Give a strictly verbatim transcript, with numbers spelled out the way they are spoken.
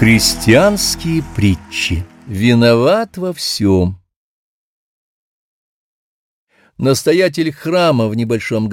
Христианские притчи. Виноват во всем. Настоятель храма в небольшом